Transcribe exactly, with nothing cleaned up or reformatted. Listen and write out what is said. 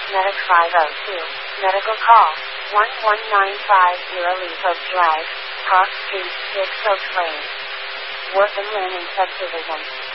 Medic five oh two. Medical call. one one nine five zero Leaf Oak Drive, Park Street, six Oak Lane. Worth and Lane Subdivision.